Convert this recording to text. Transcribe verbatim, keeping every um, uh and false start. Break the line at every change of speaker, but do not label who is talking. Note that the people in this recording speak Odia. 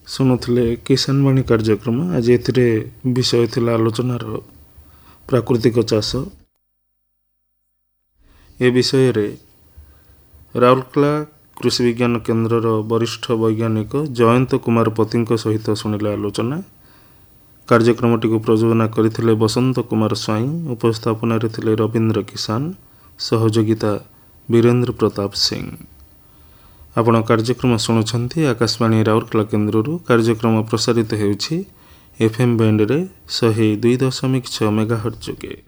ଶୁଣୁଥିଲେ କିଷାନ ବାଣୀ କାର୍ଯ୍ୟକ୍ରମ। ଆଜି ଏଥିରେ ବିଷୟ ଥିଲା ଆଲୋଚନାର ପ୍ରାକୃତିକ ଚାଷ। ଏ ବିଷୟରେ ରାଉରକେଲା କୃଷି ବିଜ୍ଞାନ କେନ୍ଦ୍ରର ବରିଷ୍ଠ ବୈଜ୍ଞାନିକ ଜୟନ୍ତ କୁମାର ପତିଙ୍କ ସହିତ ଶୁଣିଲେ ଆଲୋଚନା। କାର୍ଯ୍ୟକ୍ରମଟିକୁ ପ୍ରଯୋଜନା କରିଥିଲେ ବସନ୍ତ କୁମାର ସ୍ୱାଇଁ, ଉପସ୍ଥାପନାରେ ଥିଲେ ରବୀନ୍ଦ୍ର କିଷାନ, ସହଯୋଗିତା ବୀରେନ୍ଦ୍ର ପ୍ରତାପ ସିଂ। ଆପଣ କାର୍ଯ୍ୟକ୍ରମ ଶୁଣୁଛନ୍ତି ଆକାଶବାଣୀ ରାଉରକେଲା କେନ୍ଦ୍ରରୁ। କାର୍ଯ୍ୟକ୍ରମ ପ୍ରସାରିତ ହେଉଛି ଏଫ୍ ଏମ୍ ବ୍ୟାଣ୍ଡରେ ଶହେ ଦୁଇ ଦଶମିକ ଛଅ ମେଗାହର୍ଟ୍ଜ ଯୋଗେ।